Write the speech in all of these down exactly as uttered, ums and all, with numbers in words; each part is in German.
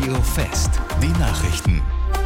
Radio Fest, die Nachrichten.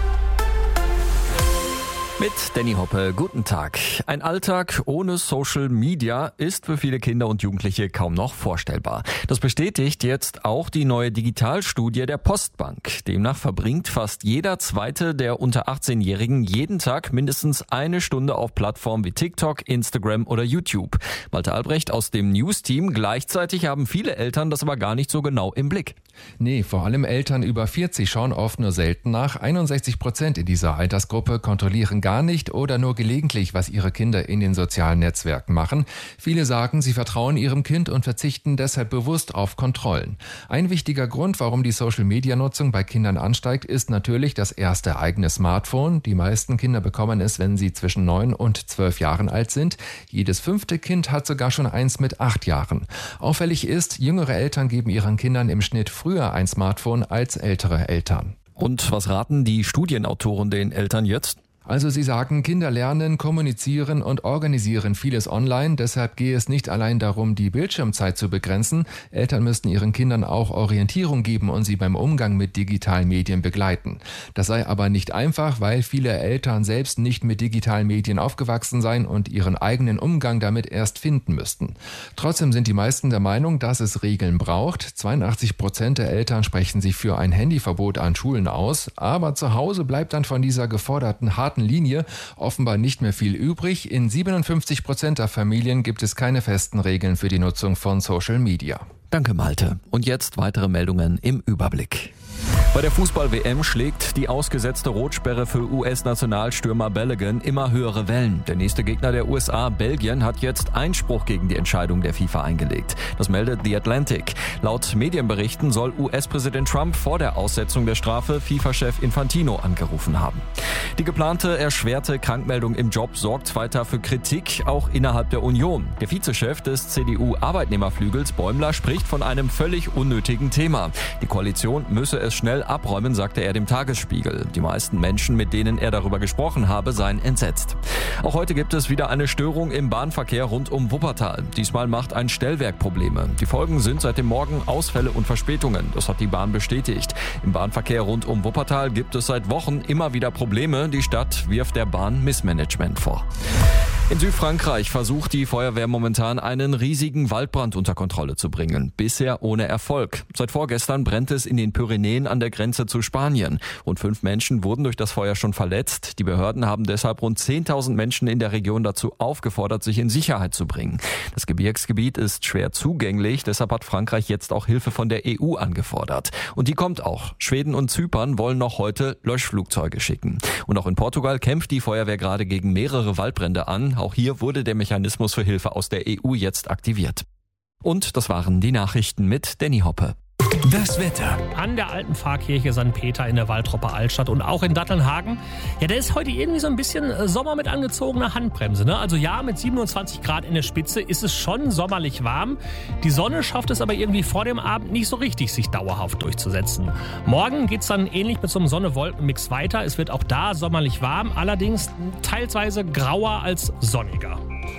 Mit Danny Hoppe, guten Tag. Ein Alltag ohne Social Media ist für viele Kinder und Jugendliche kaum noch vorstellbar. Das bestätigt jetzt auch die neue Digitalstudie der Postbank. Demnach verbringt fast jeder Zweite der unter achtzehnjährigen jeden Tag mindestens eine Stunde auf Plattformen wie TikTok, Instagram oder YouTube. Malte Albrecht aus dem News-Team. Gleichzeitig haben viele Eltern das aber gar nicht so genau im Blick. Nee, vor allem Eltern über vierzig schauen oft nur selten nach. einundsechzig Prozent in dieser Altersgruppe kontrollieren gar nicht oder nur gelegentlich, was ihre Kinder in den sozialen Netzwerken machen. Viele sagen, sie vertrauen ihrem Kind und verzichten deshalb bewusst auf Kontrollen. Ein wichtiger Grund, warum die Social-Media-Nutzung bei Kindern ansteigt, ist natürlich das erste eigene Smartphone. Die meisten Kinder bekommen es, wenn sie zwischen neun und zwölf Jahren alt sind. Jedes fünfte Kind hat sogar schon eins mit acht Jahren. Auffällig ist, jüngere Eltern geben ihren Kindern im Schnitt früher ein Smartphone als ältere Eltern. Und was raten die Studienautoren den Eltern jetzt? Also sie sagen, Kinder lernen, kommunizieren und organisieren vieles online. Deshalb gehe es nicht allein darum, die Bildschirmzeit zu begrenzen. Eltern müssten ihren Kindern auch Orientierung geben und sie beim Umgang mit digitalen Medien begleiten. Das sei aber nicht einfach, weil viele Eltern selbst nicht mit digitalen Medien aufgewachsen seien und ihren eigenen Umgang damit erst finden müssten. Trotzdem sind die meisten der Meinung, dass es Regeln braucht. zweiundachtzig Prozent der Eltern sprechen sich für ein Handyverbot an Schulen aus. Aber zu Hause bleibt dann von dieser geforderten harten Linie offenbar nicht mehr viel übrig. In siebenundfünfzig Prozent der Familien gibt es keine festen Regeln für die Nutzung von Social Media. Danke, Malte. Und jetzt weitere Meldungen im Überblick. Bei der Fußball-W M schlägt die ausgesetzte Rotsperre für U S-Nationalstürmer Balogun immer höhere Wellen. Der nächste Gegner der U S A, Belgien, hat jetzt Einspruch gegen die Entscheidung der FIFA eingelegt. Das meldet The Atlantic. Laut Medienberichten soll U S-Präsident Trump vor der Aussetzung der Strafe FIFA-Chef Infantino angerufen haben. Die geplante erschwerte Krankmeldung im Job sorgt weiter für Kritik, auch innerhalb der Union. Der Vizechef des C D U-Arbeitnehmerflügels, Bäumler, spricht von einem völlig unnötigen Thema. Die Koalition müsse es schnell abräumen, sagte er dem Tagesspiegel. Die meisten Menschen, mit denen er darüber gesprochen habe, seien entsetzt. Auch heute gibt es wieder eine Störung im Bahnverkehr rund um Wuppertal. Diesmal macht ein Stellwerk Probleme. Die Folgen sind seit dem Morgen Ausfälle und Verspätungen. Das hat die Bahn bestätigt. Im Bahnverkehr rund um Wuppertal gibt es seit Wochen immer wieder Probleme. Die Stadt wirft der Bahn Missmanagement vor. In Südfrankreich versucht die Feuerwehr momentan einen riesigen Waldbrand unter Kontrolle zu bringen. Bisher ohne Erfolg. Seit vorgestern brennt es in den Pyrenäen an der Grenze zu Spanien. Rund fünf Menschen wurden durch das Feuer schon verletzt. Die Behörden haben deshalb rund zehntausend Menschen in der Region dazu aufgefordert, sich in Sicherheit zu bringen. Das Gebirgsgebiet ist schwer zugänglich. Deshalb hat Frankreich jetzt auch Hilfe von der E U angefordert. Und die kommt auch. Schweden und Zypern wollen noch heute Löschflugzeuge schicken. Und auch in Portugal kämpft die Feuerwehr gerade gegen mehrere Waldbrände an. Auch hier wurde der Mechanismus für Hilfe aus der E U jetzt aktiviert. Und das waren die Nachrichten mit Danny Hoppe. Das Wetter. An der alten Pfarrkirche Sankt Peter in der Waltropper Altstadt und auch in Dattelnhagen. Ja, da ist heute irgendwie so ein bisschen Sommer mit angezogener Handbremse, ne? Also ja, mit siebenundzwanzig Grad in der Spitze ist es schon sommerlich warm. Die Sonne schafft es aber irgendwie vor dem Abend nicht so richtig, sich dauerhaft durchzusetzen. Morgen geht's dann ähnlich mit so einem Sonne-Wolken-Mix weiter. Es wird auch da sommerlich warm, allerdings teilweise grauer als sonniger.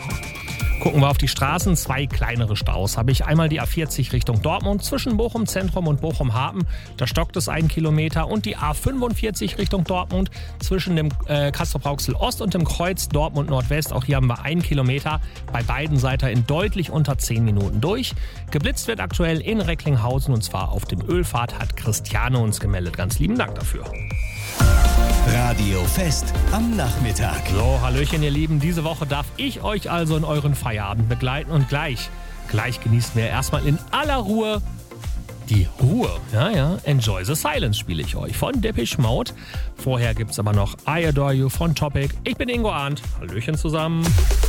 Gucken wir auf die Straßen, zwei kleinere Staus habe ich. Einmal die A vierzig Richtung Dortmund zwischen Bochum Zentrum und Bochum Hafen. Da stockt es einen Kilometer. Und die A fünfundvierzig Richtung Dortmund zwischen dem äh, Castrop-Rauxel Ost und dem Kreuz Dortmund Nordwest. Auch hier haben wir einen Kilometer. Bei beiden Seiten in deutlich unter zehn Minuten durch. Geblitzt wird aktuell in Recklinghausen und zwar auf dem Ölpfad, hat Christiane uns gemeldet. Ganz lieben Dank dafür. Radio Fest am Nachmittag. So, hallöchen ihr Lieben, diese Woche darf ich euch also in euren Feierabend begleiten und gleich, gleich genießen wir erstmal in aller Ruhe die Ruhe. Ja, ja, Enjoy the Silence spiele ich euch von Depeche Mode. Vorher gibt's aber noch I Adore You von Topic. Ich bin Ingo Arndt, hallöchen zusammen.